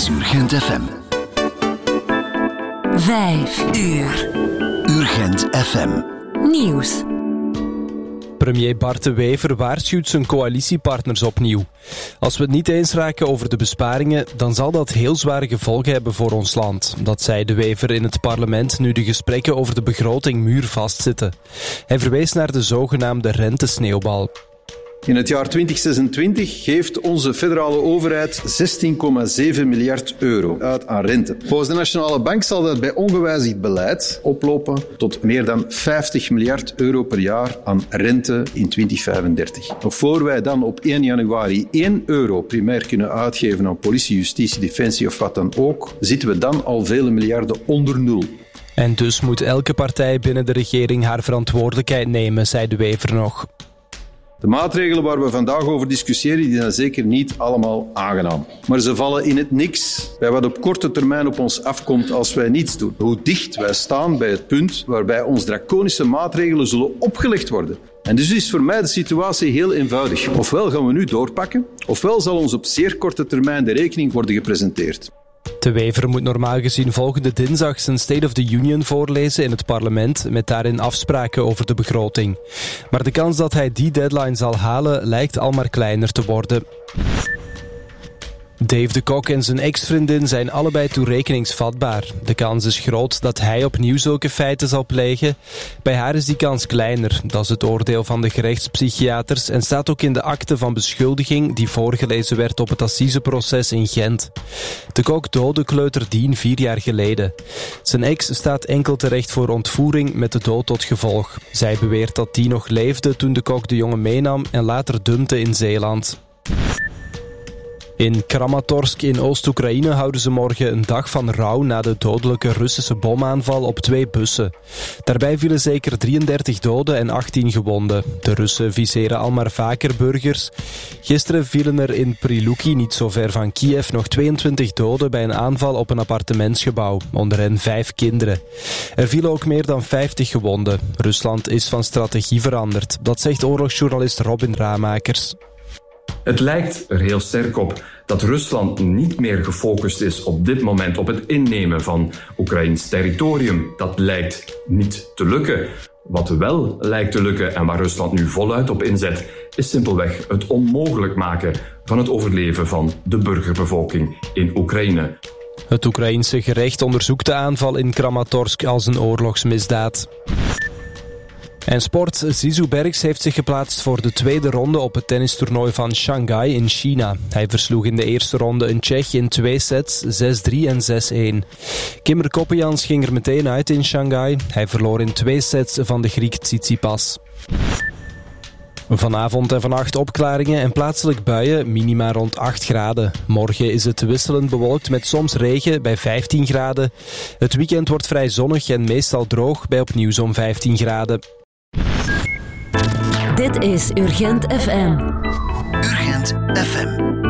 is Urgent FM. 5 uur. Urgent FM. Nieuws. Premier Bart De Wever waarschuwt zijn coalitiepartners opnieuw. Als we het niet eens raken over de besparingen, dan zal dat heel zware gevolgen hebben voor ons land. Dat zei De Wever in het parlement nu de gesprekken over de begroting muurvast zitten. Hij verwees naar de zogenaamde rentesneeuwbal. In het jaar 2026 geeft onze federale overheid 16,7 miljard euro uit aan rente. Volgens de Nationale Bank zal dat bij ongewijzigd beleid oplopen tot meer dan 50 miljard euro per jaar aan rente in 2035. Nog voor wij dan op 1 januari 1 euro primair kunnen uitgeven aan politie, justitie, defensie of wat dan ook, zitten we dan al vele miljarden onder nul. En dus moet elke partij binnen de regering haar verantwoordelijkheid nemen, zei De Wever nog. De maatregelen waar we vandaag over discussiëren, die zijn zeker niet allemaal aangenaam. Maar ze vallen in het niks bij wat op korte termijn op ons afkomt als wij niets doen. Hoe dicht wij staan bij het punt waarbij ons draconische maatregelen zullen opgelegd worden. En dus is voor mij de situatie heel eenvoudig. Ofwel gaan we nu doorpakken, ofwel zal ons op zeer korte termijn de rekening worden gepresenteerd. De Wever moet normaal gezien volgende dinsdag zijn State of the Union voorlezen in het parlement, met daarin afspraken over de begroting. Maar de kans dat hij die deadline zal halen lijkt al maar kleiner te worden. Dave de Kok en zijn ex-vriendin zijn allebei toerekeningsvatbaar. De kans is groot dat hij opnieuw zulke feiten zal plegen. Bij haar is die kans kleiner. Dat is het oordeel van de gerechtspsychiaters en staat ook in de akte van beschuldiging die voorgelezen werd op het assiseproces in Gent. De Kok doodde kleuter Dien 4 jaar geleden. Zijn ex staat enkel terecht voor ontvoering met de dood tot gevolg. Zij beweert dat die nog leefde toen de Kok de jongen meenam en later dumpte in Zeeland. In Kramatorsk in Oost-Oekraïne houden ze morgen een dag van rouw na de dodelijke Russische bomaanval op 2 bussen. Daarbij vielen zeker 33 doden en 18 gewonden. De Russen viseren al maar vaker burgers. Gisteren vielen er in Priluki, niet zo ver van Kiev, nog 22 doden bij een aanval op een appartementsgebouw. Onder hen 5 kinderen. Er vielen ook meer dan 50 gewonden. Rusland is van strategie veranderd. Dat zegt oorlogsjournalist Robin Ramakers. Het lijkt er heel sterk op dat Rusland niet meer gefocust is op dit moment op het innemen van Oekraïns territorium. Dat lijkt niet te lukken. Wat wel lijkt te lukken en waar Rusland nu voluit op inzet, is simpelweg het onmogelijk maken van het overleven van de burgerbevolking in Oekraïne. Het Oekraïense gerecht onderzoekt de aanval in Kramatorsk als een oorlogsmisdaad. En sport. Zizou Bergs heeft zich geplaatst voor de tweede ronde op het tennistoernooi van Shanghai in China. Hij versloeg in de eerste ronde een Tsjech in 2 sets, 6-3 en 6-1. Kimmer Koppejans ging er meteen uit in Shanghai. Hij verloor in 2 sets van de Griek Tsitsipas. Vanavond en vannacht opklaringen en plaatselijk buien, minima rond 8 graden. Morgen is het wisselend bewolkt met soms regen bij 15 graden. Het weekend wordt vrij zonnig en meestal droog bij opnieuw zo'n 15 graden. Dit is Urgent FM. Urgent FM.